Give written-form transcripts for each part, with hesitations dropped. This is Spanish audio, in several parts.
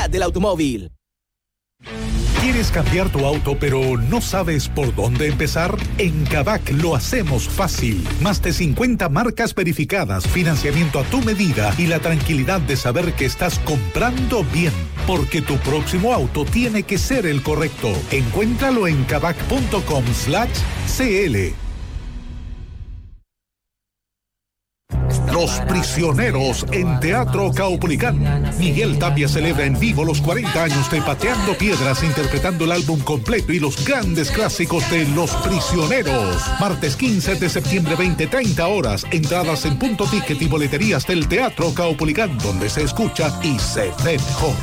del automóvil. ¿Quieres cambiar tu auto pero no sabes por dónde empezar? En Kavak lo hacemos fácil. Más de 50 marcas verificadas, financiamiento a tu medida y la tranquilidad de saber que estás comprando bien. Porque tu próximo auto tiene que ser el correcto. Encuéntralo en kavak.com/cl. Los Prisioneros en Teatro Caupolicán. Miguel Tapia celebra en vivo los 40 años de Pateando Piedras, interpretando el álbum completo y los grandes clásicos de Los Prisioneros. Martes 15 de septiembre, 20:30 horas. Entradas en Punto Ticket y boleterías del Teatro Caupolicán, donde se escucha y se ve mejor.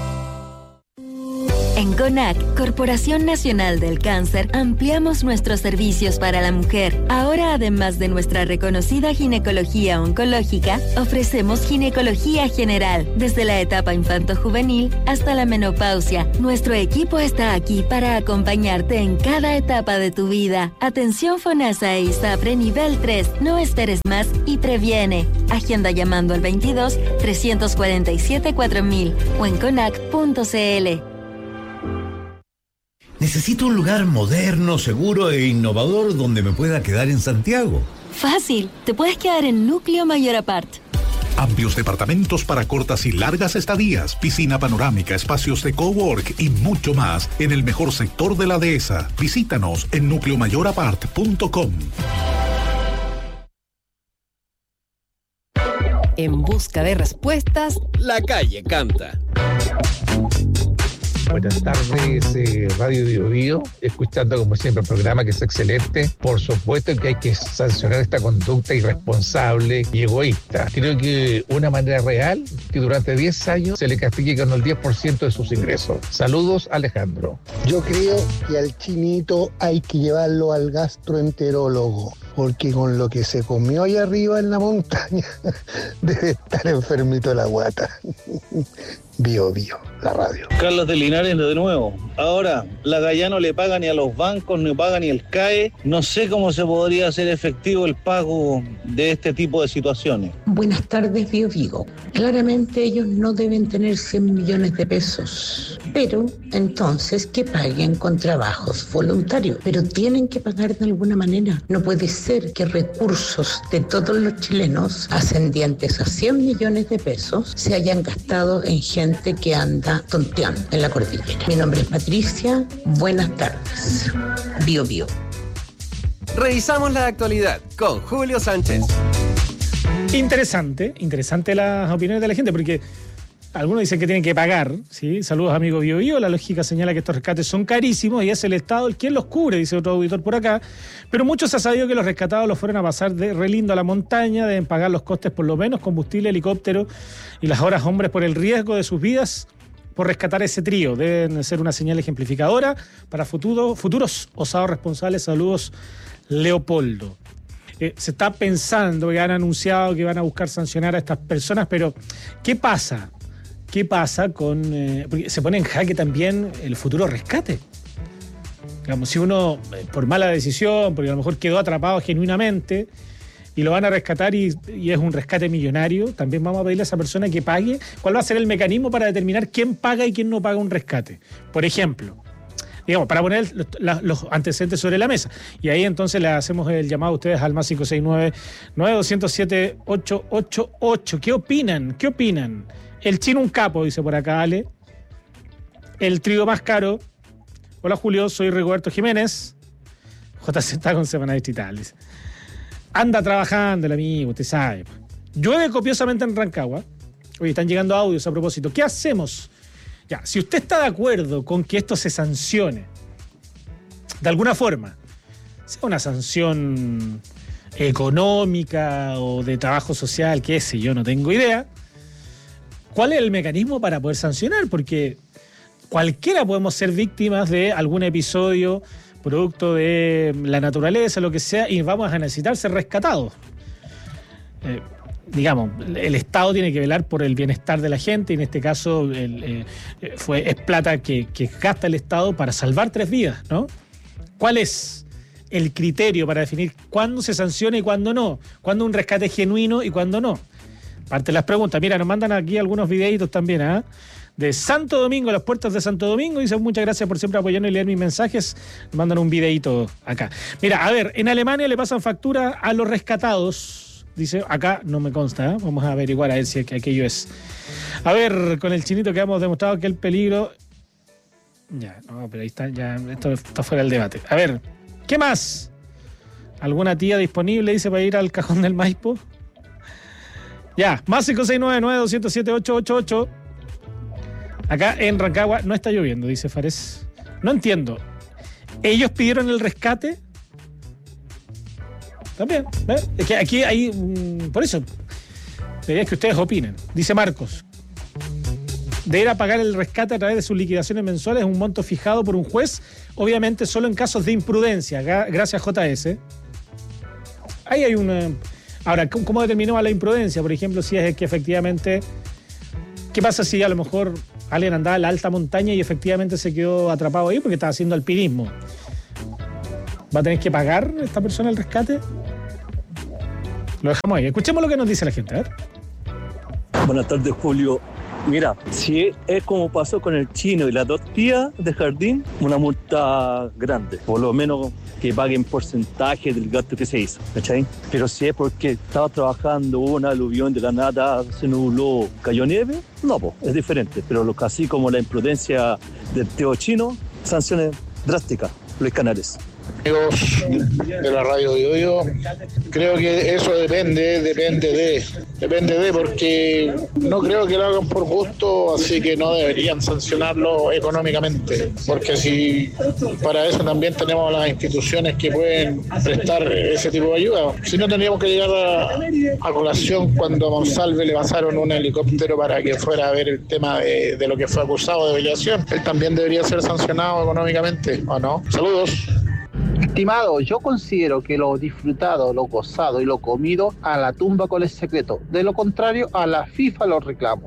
En CONAC, Corporación Nacional del Cáncer, ampliamos nuestros servicios para la mujer. Ahora, además de nuestra reconocida ginecología oncológica, ofrecemos ginecología general, desde la etapa infanto-juvenil hasta la menopausia. Nuestro equipo está aquí para acompañarte en cada etapa de tu vida. Atención FONASA e ISAPRE nivel 3. No esperes más y previene. Agenda llamando al 22 347 4000 o en conac.cl. Necesito un lugar moderno, seguro e innovador donde me pueda quedar en Santiago. Fácil, te puedes quedar en Núcleo Mayor Apart. Amplios departamentos para cortas y largas estadías, piscina panorámica, espacios de cowork y mucho más en el mejor sector de la dehesa. Visítanos en nucleomayorapart.com. En busca de respuestas, La calle canta. Buenas tardes, Radio Bio Bio, escuchando como siempre el programa que es excelente. Por supuesto que hay que sancionar esta conducta irresponsable y egoísta. Creo que una manera real que durante 10 años se le castigue con el 10% de sus ingresos. Saludos, Alejandro. Yo creo que al chinito hay que llevarlo al gastroenterólogo, porque con lo que se comió allá arriba en la montaña debe estar enfermito de la guata. Bio Bio, la radio. Carlos de Linares de nuevo. Ahora, la Gaya no le paga ni a los bancos, ni paga ni el CAE. No sé cómo se podría hacer efectivo el pago de este tipo de situaciones. Buenas tardes, Bio Vigo. Claramente ellos no deben tener 100 millones de pesos, pero entonces que paguen con trabajos voluntarios, pero tienen que pagar de alguna manera. No puede ser que recursos de todos los chilenos ascendientes a 100 millones de pesos se hayan gastado en gente que anda tonteando en la cordillera. Mi nombre es Patricia, buenas tardes. Bio Bio. Revisamos la actualidad con Julio Sánchez. Interesante las opiniones de la gente, porque algunos dicen que tienen que pagar, ¿sí? Saludos, amigo Bio Bio. La lógica señala que estos rescates son carísimos y es el Estado el quien los cubre, dice otro auditor por acá. Pero muchos han sabido que los rescatados los fueron a pasar de re lindo a la montaña, deben pagar los costes por lo menos, combustible, helicóptero y las horas hombres por el riesgo de sus vidas por rescatar ese trío. Deben ser una señal ejemplificadora para futuros osados responsables. Saludos, Leopoldo. Se está pensando que han anunciado que van a buscar sancionar a estas personas, pero ¿qué pasa? ¿Qué pasa con...? Porque se pone en jaque también el futuro rescate. Digamos, si uno, por mala decisión, porque a lo mejor quedó atrapado genuinamente, y lo van a rescatar y es un rescate millonario, también vamos a pedirle a esa persona que pague. ¿Cuál va a ser el mecanismo para determinar quién paga y quién no paga un rescate? Por ejemplo, digamos, para poner los antecedentes sobre la mesa. Y ahí entonces le hacemos el llamado a ustedes al más 569-9207-888. ¿Qué opinan? ¿Qué opinan? El chino un capo, dice por acá Ale. El trío más caro. Hola Julio, soy Rigoberto Jiménez. JC está con Semana Digital, dice. Anda trabajando el amigo, usted sabe. Llueve copiosamente en Rancagua. Oye, están llegando audios a propósito. ¿Qué hacemos? Ya, si usted está de acuerdo con que esto se sancione, de alguna forma, sea una sanción económica o de trabajo social, qué sé yo, no tengo idea, ¿cuál es el mecanismo para poder sancionar? Porque cualquiera podemos ser víctimas de algún episodio producto de la naturaleza, lo que sea, y vamos a necesitar ser rescatados. Digamos, el Estado tiene que velar por el bienestar de la gente, y en este caso es plata que gasta el Estado para salvar 3 vidas, ¿no? ¿Cuál es el criterio para definir cuándo se sanciona y cuándo no? ¿Cuándo un rescate es genuino y cuándo no? Parte de las preguntas. Mira, nos mandan aquí algunos videitos también, de Santo Domingo, las puertas de Santo Domingo. Dice, muchas gracias por siempre apoyarnos y leer mis mensajes. Me mandan un videíto acá. Mira, a ver, en Alemania le pasan factura a los rescatados. Dice, acá no me consta, ¿eh? Vamos a averiguar a ver si aquello es. A ver, con el chinito que hemos demostrado que el peligro... Ya, no, pero ahí está, ya, esto está fuera del debate. A ver, ¿qué más? ¿Alguna tía disponible, dice, para ir al cajón del Maipo? Ya, más 569-9207-888. Acá en Rancagua no está lloviendo, dice Fares. No entiendo. ¿Ellos pidieron el rescate? También, ¿ves? Es que aquí hay... por eso, debería que ustedes opinen. Dice Marcos. Deberá pagar el rescate a través de sus liquidaciones mensuales, un monto fijado por un juez, obviamente solo en casos de imprudencia. Gracias, JS. Ahí hay una... Ahora, ¿cómo determinó la imprudencia? Por ejemplo, si es que efectivamente... ¿Qué pasa si a lo mejor alguien andaba en la alta montaña y efectivamente se quedó atrapado ahí porque estaba haciendo alpinismo? ¿Va a tener que pagar esta persona el rescate? Lo dejamos ahí. Escuchemos lo que nos dice la gente. A ver. Buenas tardes, Julio. Mira, si es como pasó con el chino y las 2 tías de jardín, una multa grande. Por lo menos que paguen porcentaje del gasto que se hizo, ¿cachai? Pero si es porque estaba trabajando, hubo una aluvión de la nada, se nubló, cayó nieve, no, pues, es diferente. Pero así como la imprudencia del tío chino, sanciones drásticas, Luis Canales. Amigos de la radio Bio, creo que eso depende de, porque no creo que lo hagan por gusto, así que no deberían sancionarlo económicamente, porque si para eso también tenemos las instituciones que pueden prestar ese tipo de ayuda. Si no, tendríamos que llegar a colación cuando a Monsalve le pasaron un helicóptero para que fuera a ver el tema de lo que fue acusado de violación. Él también debería ser sancionado económicamente, ¿o no? Saludos. Estimado, yo considero que lo disfrutado, lo gozado y lo comido a la tumba con el secreto. De lo contrario, a la FIFA lo reclamo.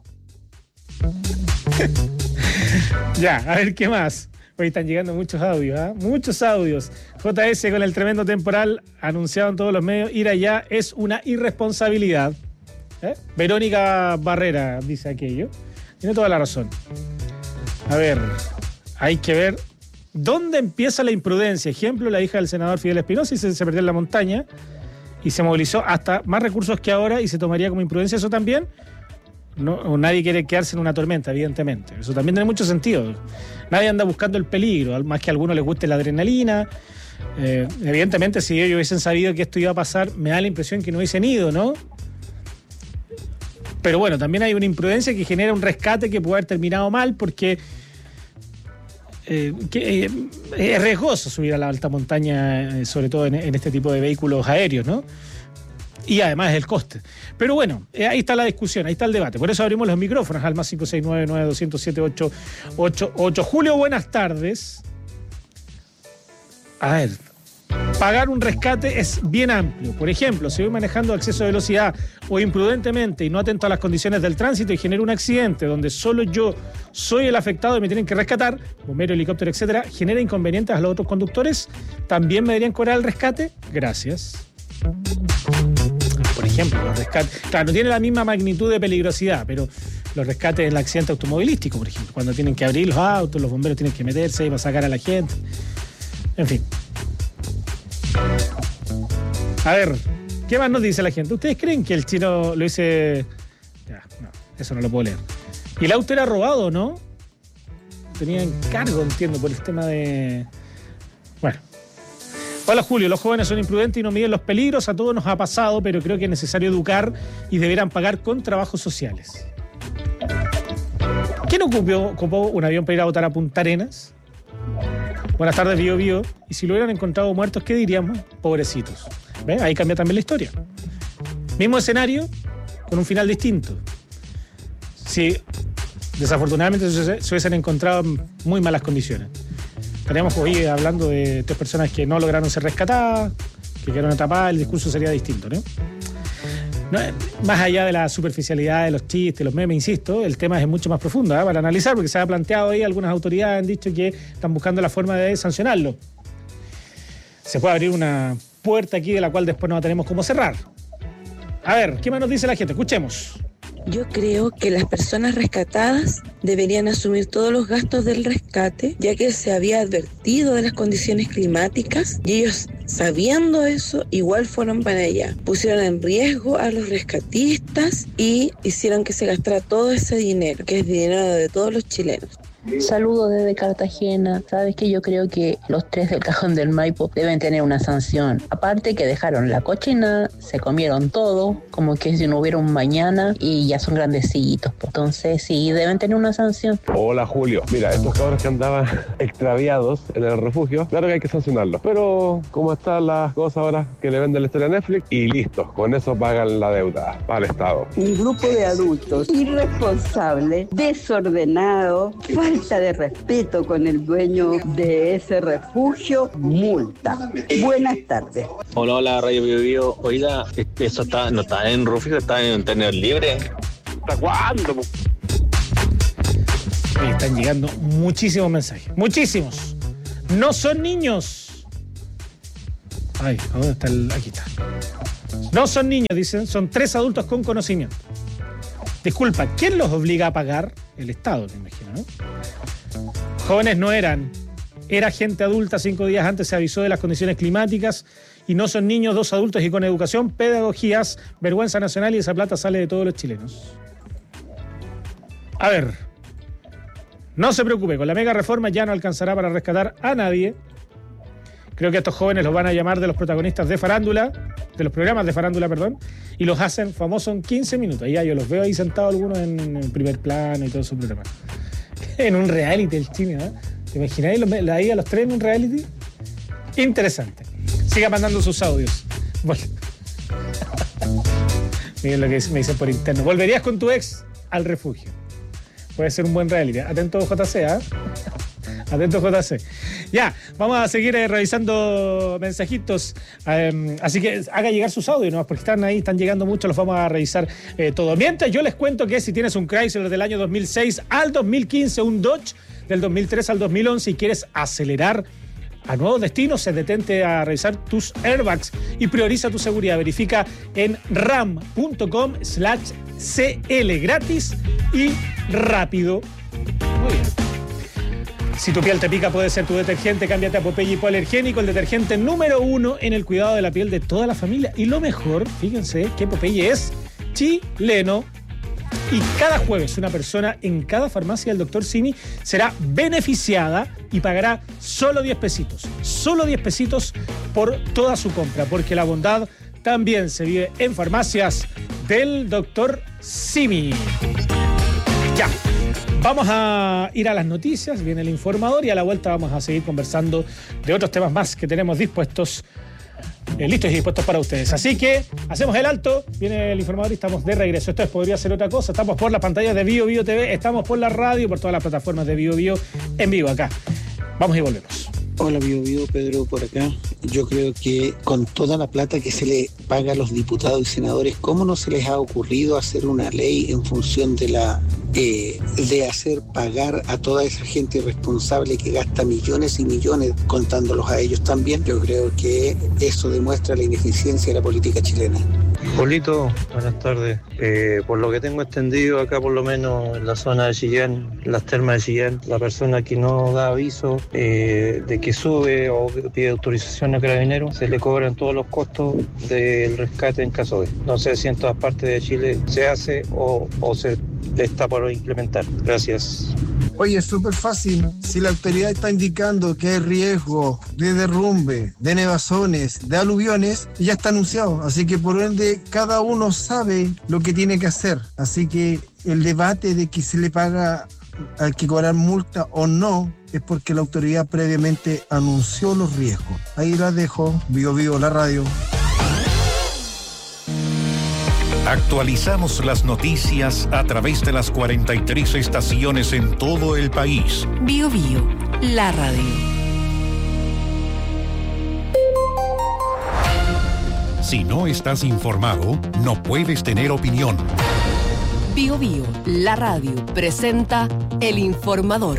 Ya, a ver qué más. Hoy están llegando muchos audios, ¿eh? Muchos audios. JS con el tremendo temporal anunciado en todos los medios. Ir allá es una irresponsabilidad. Verónica Barrera dice aquello. Tiene toda la razón. A ver, hay que ver dónde empieza la imprudencia. Ejemplo, la hija del senador Fidel Espinosa se perdió en la montaña y se movilizó hasta más recursos que ahora y se tomaría como imprudencia eso también. No, nadie quiere quedarse en una tormenta, evidentemente. Eso también tiene mucho sentido. Nadie anda buscando el peligro, más que a algunos les guste la adrenalina. Evidentemente, si ellos hubiesen sabido que esto iba a pasar, me da la impresión que no hubiesen ido, ¿no? Pero bueno, también hay una imprudencia que genera un rescate que puede haber terminado mal porque es riesgoso subir a la alta montaña, sobre todo en este tipo de vehículos aéreos, ¿no? Y además el coste. Pero bueno, ahí está la discusión, ahí está el debate. Por eso abrimos los micrófonos al más 569-9207-888. Julio, buenas tardes. A ver, pagar un rescate es bien amplio. Por ejemplo, si voy manejando a exceso de velocidad o imprudentemente y no atento a las condiciones del tránsito y genero un accidente donde solo yo soy el afectado y me tienen que rescatar, bombero, helicóptero, etcétera, genera inconvenientes a los otros conductores, ¿también me deberían cobrar el rescate? Gracias. Por ejemplo, los rescates, claro, no tiene la misma magnitud de peligrosidad, pero los rescates en el accidente automovilístico, por ejemplo, cuando tienen que abrir los autos, los bomberos tienen que meterse y para sacar a la gente. En fin. A ver, ¿qué más nos dice la gente? ¿Ustedes creen que el chino lo hice? Ya, no, eso no lo puedo leer. ¿Y el auto era robado, no? Tenía encargo, entiendo, por el tema de... Bueno. Hola Julio, los jóvenes son imprudentes y no miden los peligros, a todos nos ha pasado, pero creo que es necesario educar y deberán pagar con trabajos sociales. ¿Quién ocupó un avión para ir a votar a Punta Arenas? Buenas tardes, Bio Bio. Y si lo hubieran encontrado muertos, ¿qué diríamos? Pobrecitos. ¿Ven? Ahí cambia también la historia. Mismo escenario, con un final distinto. Si desafortunadamente se hubiesen encontrado en muy malas condiciones. Estaríamos hoy hablando de 3 personas que no lograron ser rescatadas, que quedaron atrapadas, el discurso sería distinto, ¿no? Más allá de la superficialidad de los chistes, los memes, insisto, el tema es mucho más profundo, ¿eh? Para analizar, porque se ha planteado ahí, algunas autoridades han dicho que están buscando la forma de sancionarlo. Se puede abrir una puerta aquí de la cual después no tenemos cómo cerrar. A ver, ¿qué más nos dice la gente? Escuchemos. Yo creo que las personas rescatadas deberían asumir todos los gastos del rescate, ya que se había advertido de las condiciones climáticas y ellos, sabiendo eso, igual fueron para allá. Pusieron en riesgo a los rescatistas y hicieron que se gastara todo ese dinero, que es dinero de todos los chilenos. Saludos desde Cartagena. Sabes que yo creo que los 3 del Cajón del Maipo deben tener una sanción. Aparte que dejaron la cochina, se comieron todo, como que si no hubiera un mañana y ya son grandecitos. Entonces sí, deben tener una sanción. Hola Julio, mira, estos cabros que andaban extraviados en el refugio, claro que hay que sancionarlos. Pero como están las cosas ahora, que le venden la historia a Netflix y listo, con eso pagan la deuda para el Estado. Un grupo de adultos irresponsable, desordenado, falta de respeto con el dueño de ese refugio, multa. Buenas tardes. Hola, Radio Bio Bio. Oiga, eso no está en refugio, está en tener libre. ¿Hasta cuándo? Oye, están llegando muchísimos mensajes. Muchísimos. No son niños. Ay, ¿dónde está aquí está. No son niños, dicen. Son 3 adultos con conocimiento. Disculpa, ¿quién los obliga a pagar? El Estado, me imagino, ¿no? Jóvenes no eran. Era gente adulta. 5 días antes se avisó de las condiciones climáticas. Y no son niños, 2 adultos y con educación, pedagogías, vergüenza nacional, y esa plata sale de todos los chilenos. A ver. No se preocupe, con la mega reforma ya no alcanzará para rescatar a nadie. Creo que a estos jóvenes los van a llamar de los protagonistas de farándula, de los programas de farándula, perdón, y los hacen famosos en 15 minutos. Y ya yo los veo ahí sentados algunos en primer plano y todo su programa. En un reality el chino, ¿eh? ¿Te imagináis ahí a los 3 en un reality? Interesante. Siga mandando sus audios. Bueno. Miren lo que me dicen por interno. ¿Volverías con tu ex al refugio? Puede ser un buen reality. Atento JC, ¿eh? Atento JC. Ya, vamos a seguir revisando mensajitos. Así que haga llegar sus audios, ¿no? Porque están ahí, están llegando muchos, los vamos a revisar todo. Mientras yo les cuento que si tienes un Chrysler del año 2006 al 2015, un Dodge del 2003 al 2011 y quieres acelerar a nuevos destinos, detente a revisar tus airbags y prioriza tu seguridad. Verifica en ram.com/CL, gratis y rápido. Muy bien. Si tu piel te pica, puede ser tu detergente. Cámbiate a Popeye Hipoalergénico, el detergente número 1 en el cuidado de la piel de toda la familia. Y lo mejor, fíjense que Popeye es chileno. Y cada jueves una persona en cada farmacia del Dr. Simi será beneficiada y pagará solo 10 pesitos. Solo 10 pesitos por toda su compra, porque la bondad también se vive en farmacias del Dr. Simi. Ya. Vamos a ir a las noticias, viene el informador y a la vuelta vamos a seguir conversando de otros temas más que tenemos listos y dispuestos para ustedes. Así que hacemos el alto, viene el informador y estamos de regreso. Esto podría ser otra cosa, estamos por las pantallas de Bio Bio TV, estamos por la radio, por todas las plataformas de Bio Bio en vivo acá. Vamos y volvemos. Hola Bio Bio, Pedro por acá. Yo creo que con toda la plata que se le paga a los diputados y senadores, ¿cómo no se les ha ocurrido hacer una ley en función de de hacer pagar a toda esa gente irresponsable que gasta millones y millones contándolos a ellos también? Yo creo que eso demuestra la ineficiencia de la política chilena. Polito, buenas tardes. Por lo que tengo entendido acá, por lo menos en la zona de Chillán, las termas de Chillán, la persona que no da aviso de que sube o pide autorización a Carabineros, se le cobran todos los costos del rescate en caso de. No sé si en todas partes de Chile se hace o se está por implementar. Gracias. Oye, es súper fácil. Si la autoridad está indicando que hay riesgo de derrumbe, de nevazones, de aluviones, ya está anunciado. Así que por ende, cada uno sabe lo que tiene que hacer. Así que el debate de que se le paga, hay que cobrar multa o no, es porque la autoridad previamente anunció los riesgos. Ahí la dejo. Bio Bio, la radio. Actualizamos las noticias a través de las 43 estaciones en todo el país. Bio Bio, la radio. Si no estás informado, no puedes tener opinión. Bio Bio, la radio, presenta El Informador.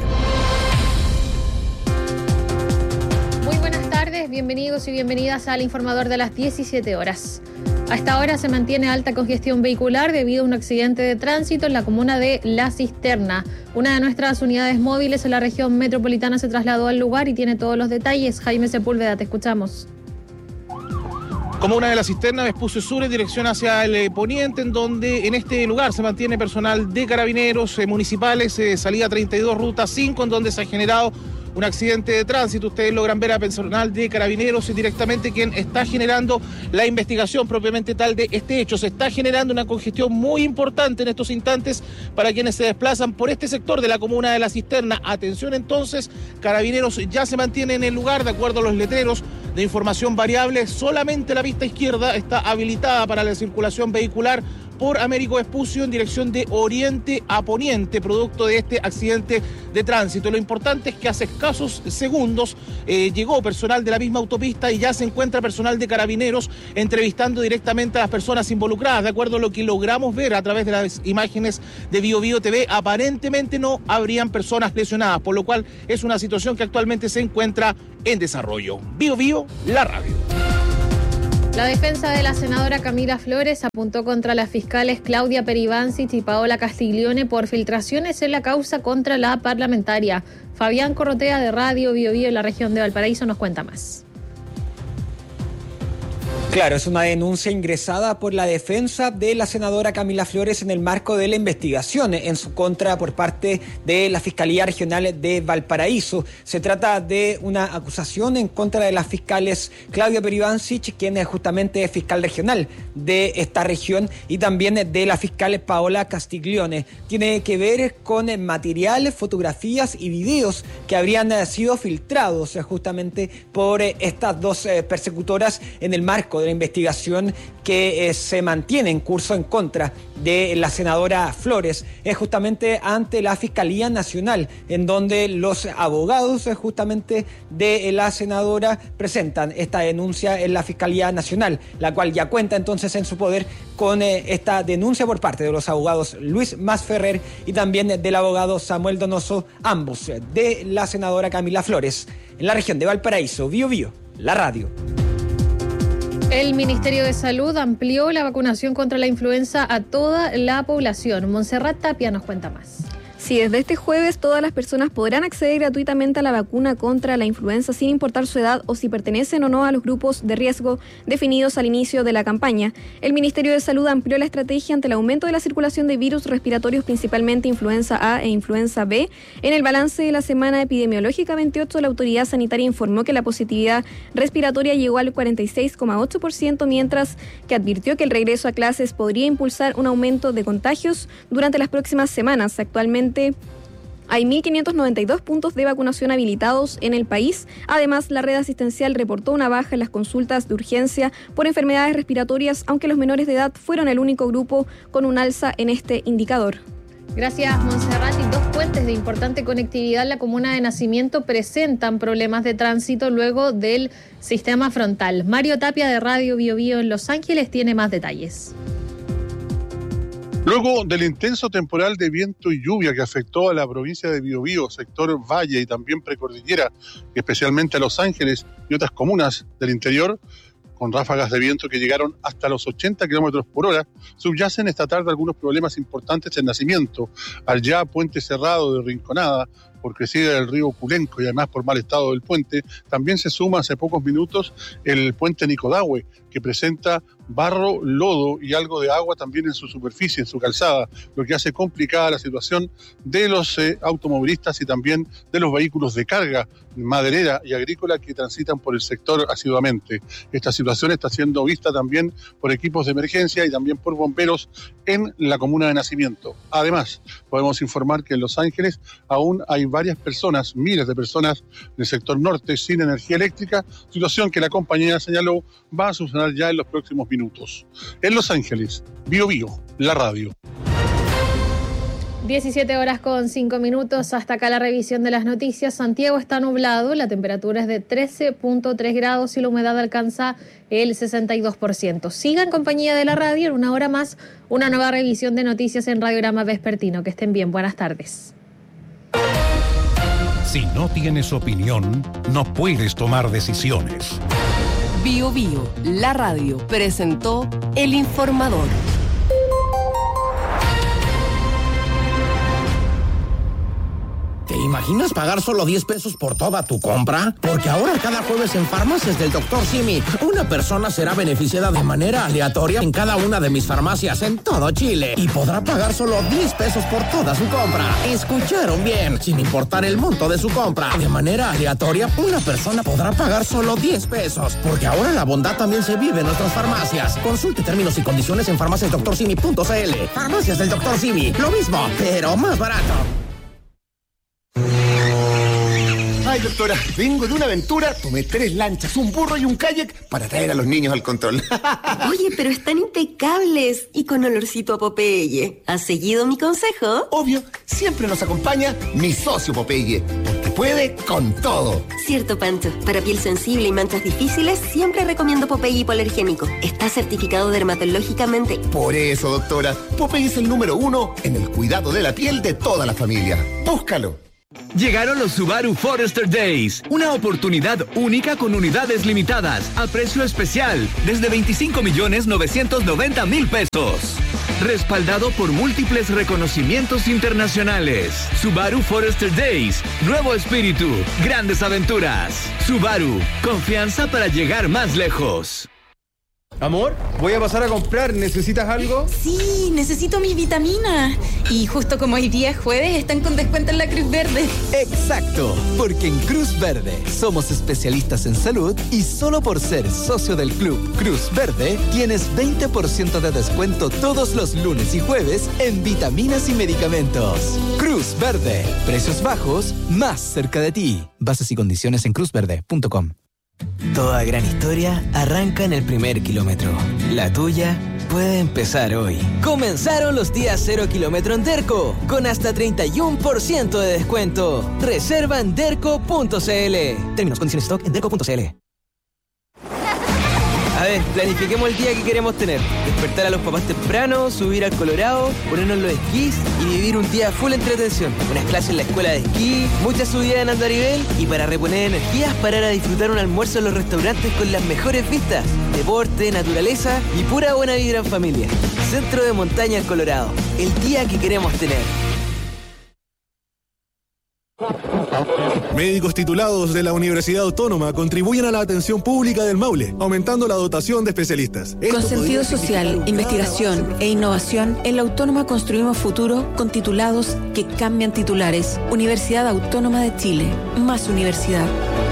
Muy buenas tardes, bienvenidos y bienvenidas al Informador de las 17 horas. A esta hora se mantiene alta congestión vehicular debido a un accidente de tránsito en la comuna de La Cisterna. Una de nuestras unidades móviles en la región metropolitana se trasladó al lugar y tiene todos los detalles. Jaime Sepúlveda, te escuchamos. Comuna de La Cisterna, Vespucio Sur, en dirección hacia el poniente, en donde en este lugar se mantiene personal de carabineros municipales, salida 32, ruta 5, en donde se ha generado un accidente de tránsito. Ustedes logran ver a personal de carabineros directamente quien está generando la investigación propiamente tal de este hecho. Se está generando una congestión muy importante en estos instantes para quienes se desplazan por este sector de la comuna de La Cisterna. Atención entonces, carabineros ya se mantiene en el lugar de acuerdo a los letreros de información variable. Solamente la pista izquierda está habilitada para la circulación vehicular por Américo Vespucio en dirección de oriente a poniente, producto de este accidente de tránsito. Lo importante es que hace escasos segundos llegó personal de la misma autopista y ya se encuentra personal de carabineros entrevistando directamente a las personas involucradas. De acuerdo a lo que logramos ver a través de las imágenes de Bio Bio TV, aparentemente no habrían personas lesionadas, por lo cual es una situación que actualmente se encuentra en desarrollo. Bio Bio, la radio. La defensa de la senadora Camila Flores apuntó contra las fiscales Claudia Peribancic y Paola Castiglione por filtraciones en la causa contra la parlamentaria. Fabián Corrotea de Radio Bio Bio en la región de Valparaíso nos cuenta más. Claro, es una denuncia ingresada por la defensa de la senadora Camila Flores en el marco de la investigación en su contra por parte de la Fiscalía Regional de Valparaíso. Se trata de una acusación en contra de las fiscales Claudia Peribancic, quien es justamente fiscal regional de esta región, y también de la fiscal Paola Castiglione. Tiene que ver con material, fotografías y videos que habrían sido filtrados justamente por estas dos persecutoras en el marco de la investigación que se mantiene en curso en contra de la senadora Flores. Es justamente ante la Fiscalía Nacional, en donde los abogados justamente de la senadora presentan esta denuncia en la Fiscalía Nacional, la cual ya cuenta entonces en su poder con esta denuncia por parte de los abogados Luis Masferrer y también del abogado Samuel Donoso, ambos de la senadora Camila Flores, en la región de Valparaíso. Bio Bio, la radio. El Ministerio de Salud amplió la vacunación contra la influenza a toda la población. Montserrat Tapia nos cuenta más. Sí, desde este jueves todas las personas podrán acceder gratuitamente a la vacuna contra la influenza sin importar su edad o si pertenecen o no a los grupos de riesgo definidos al inicio de la campaña. El Ministerio de Salud amplió la estrategia ante el aumento de la circulación de virus respiratorios, principalmente influenza A e influenza B. En el balance de la semana epidemiológica 28, la autoridad sanitaria informó que la positividad respiratoria llegó al 46,8%, mientras que advirtió que el regreso a clases podría impulsar un aumento de contagios durante las próximas semanas. Actualmente hay 1.592 puntos de vacunación habilitados en el país. Además, la red asistencial reportó una baja en las consultas de urgencia por enfermedades respiratorias, aunque los menores de edad fueron el único grupo con un alza en este indicador. Gracias, Montserrat. Y dos puentes de importante conectividad en la comuna de Nacimiento presentan problemas de tránsito luego del sistema frontal. Mario Tapia de Radio Bio Bio en Los Ángeles tiene más detalles. Luego del intenso temporal de viento y lluvia que afectó a la provincia de Biobío, sector Valle y también Precordillera, especialmente a Los Ángeles y otras comunas del interior, con ráfagas de viento que llegaron hasta los 80 kilómetros por hora, subyacen esta tarde algunos problemas importantes en Nacimiento, al ya puente cerrado de Rinconada, por crecida del río Culenco y además por mal estado del puente. También se suma hace pocos minutos el puente Nicodahue, que presenta barro, lodo y algo de agua también en su superficie, en su calzada, lo que hace complicada la situación de los automovilistas y también de los vehículos de carga maderera y agrícola que transitan por el sector asiduamente. Esta situación está siendo vista también por equipos de emergencia y también por bomberos en la comuna de Nacimiento. Además, podemos informar que en Los Ángeles aún hay varias personas, miles de personas del sector norte sin energía eléctrica, situación que la compañía señaló va a solucionar ya en los próximos minutos. En Los Ángeles, Bio Bio, la radio. 17:05. Hasta acá la revisión de las noticias. Santiago está nublado, la temperatura es de 13.3 grados y la humedad alcanza el 62%. Siga en compañía de la radio. En una hora más, una nueva revisión de noticias en Radiograma Vespertino. Que estén bien. Buenas tardes. Si no tienes opinión, no puedes tomar decisiones. Bio Bio, la radio, presentó El Informador. ¿Te imaginas pagar solo 10 pesos por toda tu compra? Porque ahora cada jueves en Farmacias del Dr. Simi, una persona será beneficiada de manera aleatoria en cada una de mis farmacias en todo Chile y podrá pagar solo 10 pesos por toda su compra. Escucharon bien, sin importar el monto de su compra. De manera aleatoria, una persona podrá pagar solo 10 pesos, porque ahora la bondad también se vive en nuestras farmacias. Consulte términos y condiciones en farmaciasdrsimi.cl. Farmacias del Dr. Simi, lo mismo, pero más barato. Ay, doctora, vengo de una aventura, tomé 3 lanchas, un burro y un kayak para traer a los niños al control. Oye, pero están impecables y con olorcito a Popeye. ¿Has seguido mi consejo? Obvio, siempre nos acompaña mi socio Popeye, porque puede con todo. Cierto, Pancho. Para piel sensible y manchas difíciles, siempre recomiendo Popeye hipoalergénico. Está certificado dermatológicamente. Por eso, doctora, Popeye es el número 1 en el cuidado de la piel de toda la familia. Búscalo. Llegaron los Subaru Forester Days, una oportunidad única con unidades limitadas, a precio especial, desde 25.990.000 pesos. Respaldado por múltiples reconocimientos internacionales. Subaru Forester Days, nuevo espíritu, grandes aventuras. Subaru, confianza para llegar más lejos. Amor, voy a pasar a comprar. ¿Necesitas algo? Sí, necesito mis vitaminas. Y justo como hoy día es jueves, están con descuento en la Cruz Verde. Exacto, porque en Cruz Verde somos especialistas en salud y solo por ser socio del club Cruz Verde tienes 20% de descuento todos los lunes y jueves en vitaminas y medicamentos. Cruz Verde, precios bajos, más cerca de ti. Bases y condiciones en cruzverde.com. Toda gran historia arranca en el primer kilómetro. La tuya puede empezar hoy. Comenzaron los días 0 kilómetro en Derco, con hasta 31% de descuento. Reserva en derco.cl. Términos, condiciones, stock en derco.cl. A ver, planifiquemos el día que queremos tener. Despertar a los papás temprano, subir al Colorado, ponernos los esquís y vivir un día full entretención. Unas clases en la escuela de esquí, muchas subidas en andarivel y para reponer energías, parar a disfrutar un almuerzo en los restaurantes con las mejores vistas. Deporte, naturaleza y pura buena vibra en familia. Centro de Montaña en Colorado. El día que queremos tener. Médicos titulados de la Universidad Autónoma contribuyen a la atención pública del Maule, aumentando la dotación de especialistas. Con sentido social, investigación e innovación, en la Autónoma construimos futuro con titulados que cambian titulares. Universidad Autónoma de Chile. Más universidad.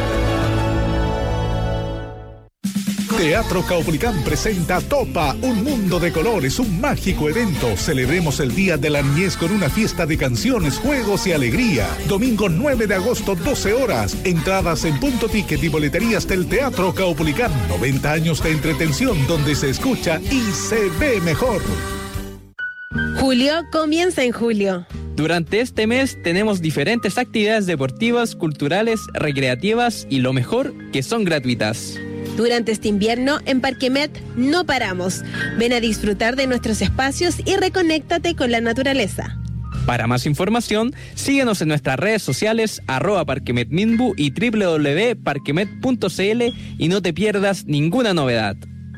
Teatro Caupolicán presenta Topa, un mundo de colores, un mágico evento. Celebremos el Día de la Niñez con una fiesta de canciones, juegos y alegría. Domingo 9 de agosto, 12 horas. Entradas en Punto Ticket y boleterías del Teatro Caupolicán. 90 años de entretención donde se escucha y se ve mejor. Julio comienza en julio. Durante este mes tenemos diferentes actividades deportivas, culturales, recreativas y lo mejor, que son gratuitas. Durante este invierno, en Parquemet no paramos. Ven a disfrutar de nuestros espacios y reconéctate con la naturaleza. Para más información, síguenos en nuestras redes sociales @parquemetminbu y www.parquemet.cl y no te pierdas ninguna novedad.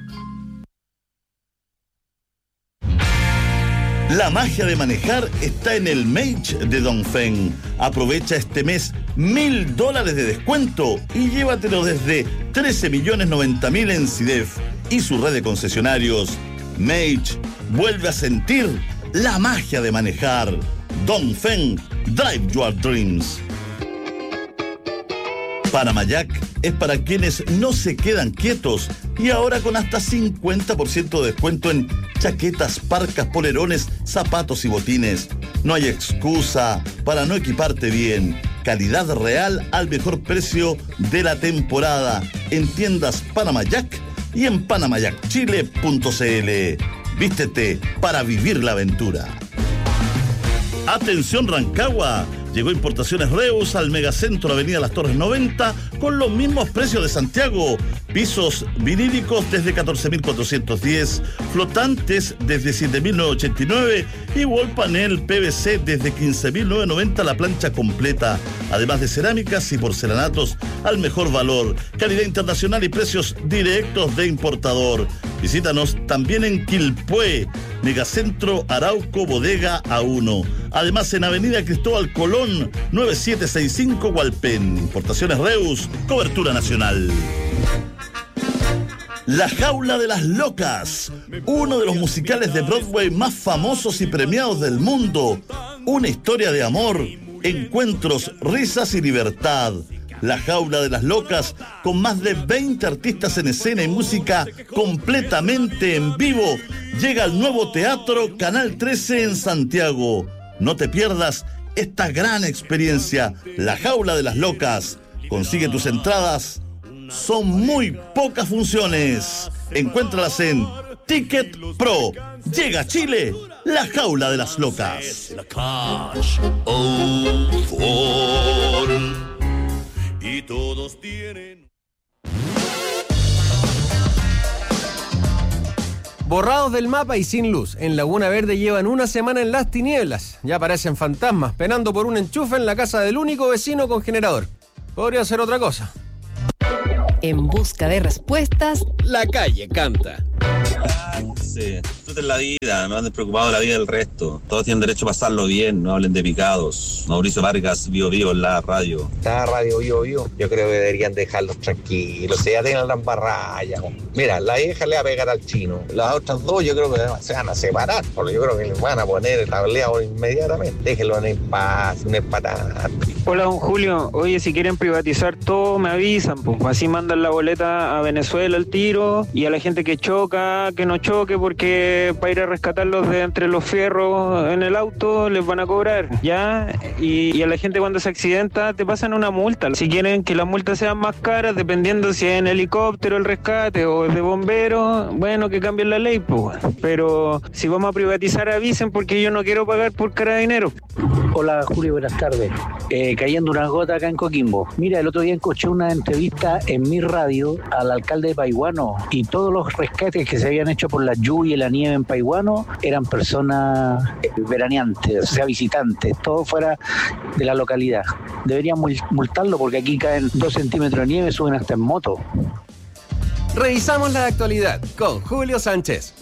La magia de manejar está en el Mage de Dongfeng. Aprovecha este mes $1,000 de descuento y llévatelo desde 13.090.000 en CIDEF y su red de concesionarios. Mage vuelve a sentir la magia de manejar. Dongfeng, drive your dreams. Panamayac es para quienes no se quedan quietos y ahora con hasta 50% de descuento en chaquetas, parcas, polerones, zapatos y botines. No hay excusa para no equiparte bien. Calidad real al mejor precio de la temporada en tiendas Panamayac y en panamayacchile.cl. Vístete para vivir la aventura. Atención Rancagua. Llegó Importaciones Reus al Megacentro Avenida Las Torres 90 con los mismos precios de Santiago. Pisos vinílicos desde 14.410, flotantes desde 7.989 y wall panel PVC desde 15.990 la plancha completa. además de cerámicas y porcelanatos al mejor valor, calidad internacional y precios directos de importador. Visítanos también en Quilpué, Megacentro Arauco Bodega A1. Además en Avenida Cristóbal Colón, 9765 Hualpén. Importaciones Reus, cobertura nacional. La Jaula de las Locas, uno de los musicales de Broadway más famosos y premiados del mundo. Una historia de amor, encuentros, risas y libertad. La Jaula de las Locas, con más de 20 artistas en escena y música completamente en vivo, llega al nuevo Teatro Canal 13 en Santiago. No te pierdas esta gran experiencia, La Jaula de las Locas. Consigue tus entradas. Son muy pocas funciones. Encuéntralas en Ticket Pro. Llega a Chile, La Jaula de las Locas. Y todos tienen. Borrados del mapa y sin luz. En Laguna Verde llevan una semana en las tinieblas. Ya parecen fantasmas, penando por un enchufe en la casa del único vecino con generador. Podría ser otra cosa. En busca de respuestas, La Calle canta. Sí, disfruten la vida, no anden preocupados de la vida del resto. Todos tienen derecho a pasarlo bien, no hablen de picados. Mauricio Vargas, Bio Bio en la radio. La radio Bio Bio, yo creo que deberían dejarlos tranquilos. Si ya tienen la embarraya. Mira, la hija le va a pegar al chino. Las otras dos yo creo que se van a separar, porque yo creo que les van a poner el tableado inmediatamente. Déjenlo en paz, no es para nada. Hola, don Julio. Oye, si quieren privatizar todo, me avisan, pues. Así mandan la boleta a Venezuela al tiro, y a la gente que choca, que no choque, porque para ir a rescatarlos de entre los fierros en el auto les van a cobrar, ¿ya? Y a la gente cuando se accidenta te pasan una multa. Si quieren que las multas sean más caras, dependiendo si es en helicóptero el rescate o es de bomberos, bueno, que cambien la ley, pues. Pero si vamos a privatizar, avisen, porque yo no quiero pagar por Carabineros. Hola, Julio, buenas tardes. Cayendo unas gotas acá en Coquimbo. Mira, el otro día escuché una entrevista en mi radio al alcalde de Paiguano, y todos los rescates que se habían hecho por la lluvia y la nieve en Paiguano eran personas veraneantes, o sea, visitantes, todo fuera de la localidad. Deberían multarlo, porque aquí caen 2 centímetros de nieve, suben hasta en moto. Revisamos la actualidad con Julio Sánchez.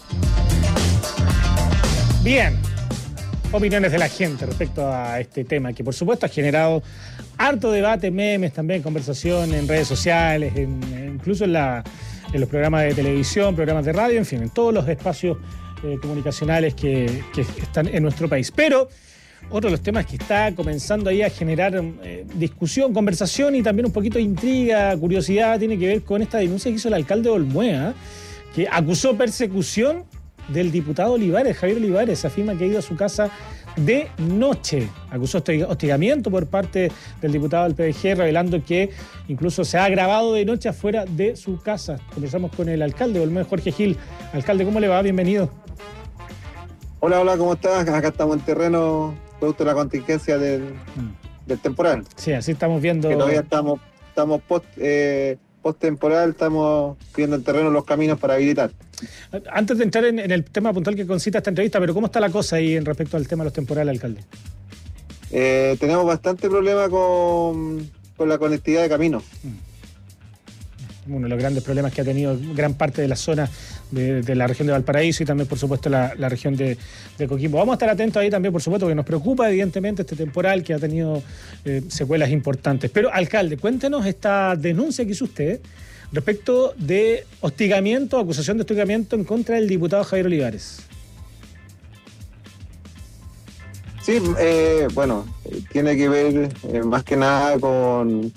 Bien. Opiniones de la gente respecto a este tema, que por supuesto ha generado harto debate, memes también, conversación en redes sociales, incluso en los programas de televisión, programas de radio, en fin, en todos los espacios comunicacionales que están en nuestro país. Pero otro de los temas que está comenzando ahí a generar discusión, conversación y también un poquito de intriga, curiosidad, tiene que ver con esta denuncia que hizo el alcalde de Olmué, que acusó persecución del diputado Olivares, Javier Olivares. Afirma que ha ido a su casa de noche. Acusó hostigamiento por parte del diputado del PDG, revelando que incluso se ha grabado de noche afuera de su casa. Conversamos con el alcalde de Olmué, Jorge Gil. Alcalde, ¿cómo le va? Bienvenido. Hola, ¿cómo estás? Acá estamos en terreno, producto de la contingencia del temporal. Sí, así estamos viendo. Que todavía estamos post-temporal, estamos viendo en terreno los caminos para habilitar. Antes de entrar en el tema puntual que concita esta entrevista, pero ¿cómo está la cosa ahí en respecto al tema de los temporales, alcalde? Tenemos bastante problema con la conectividad de caminos. Uno de los grandes problemas que ha tenido gran parte de la zona de la región de Valparaíso y también, por supuesto, la región de Coquimbo. Vamos a estar atentos ahí también, por supuesto, porque nos preocupa, evidentemente, este temporal que ha tenido secuelas importantes. Pero, alcalde, cuéntenos esta denuncia que hizo usted respecto de acusación de hostigamiento en contra del diputado Javier Olivares. Sí, bueno, tiene que ver más que nada con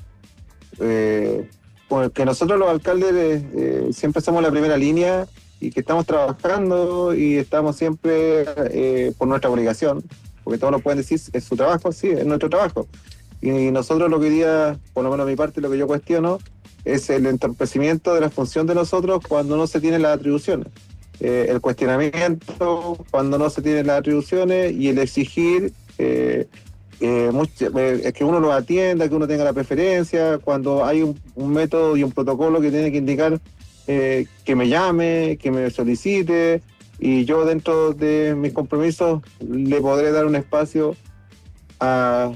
que nosotros los alcaldes siempre somos la primera línea y que estamos trabajando y estamos siempre por nuestra obligación, porque todos nos pueden decir, es su trabajo, sí, es nuestro trabajo. Y nosotros lo que hoy día, por lo menos mi parte, lo que yo cuestiono, es el entorpecimiento de la función de nosotros cuando no se tienen las atribuciones. El cuestionamiento cuando no se tienen las atribuciones y el exigir es que uno lo atienda, que uno tenga la preferencia, cuando hay un método y un protocolo que tiene que indicar que me llame, que me solicite, y yo dentro de mis compromisos le podré dar un espacio a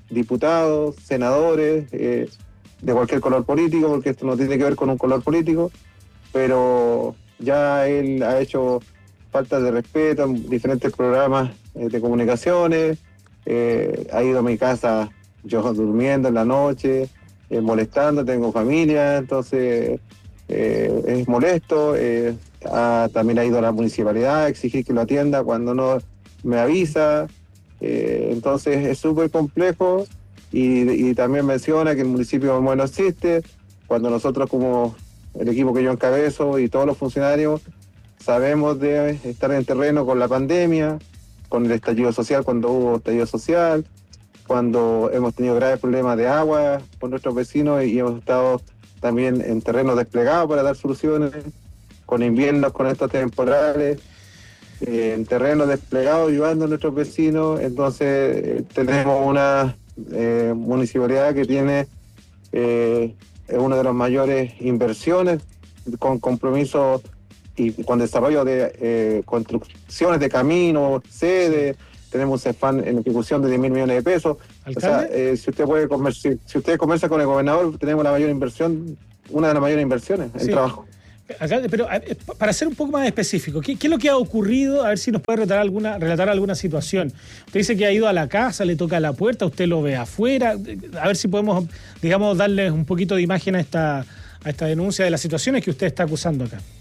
diputados, senadores, de cualquier color político, porque esto no tiene que ver con un color político, pero ya él ha hecho falta de respeto en diferentes programas de comunicaciones, ha ido a mi casa yo durmiendo en la noche, molestando, tengo familia, entonces es molesto, también ha ido a la municipalidad a exigir que lo atienda cuando no me avisa, entonces es súper complejo y también menciona que el municipio no existe, cuando nosotros como el equipo que yo encabezo y todos los funcionarios sabemos de estar en terreno con la pandemia, con el estallido social, cuando hubo estallido social, cuando hemos tenido graves problemas de agua con nuestros vecinos y hemos estado también en terreno desplegado para dar soluciones, con inviernos, con estos temporales, en terreno desplegado ayudando a nuestros vecinos. Entonces tenemos una municipalidad que tiene una de las mayores inversiones con compromiso y con desarrollo de construcciones de caminos, sedes. Tenemos un CEFAN en ejecución de 10.000 millones de pesos. ¿Alcalde? O sea, si usted conversa con el gobernador, tenemos la mayor inversión, una de las mayores inversiones en trabajo. Alcalde, pero para ser un poco más específico, ¿qué es lo que ha ocurrido? A ver si nos puede relatar alguna situación. Usted dice que ha ido a la casa, le toca la puerta, usted lo ve afuera. A ver si podemos, digamos, darle un poquito de imagen a esta denuncia de las situaciones que usted está acusando acá.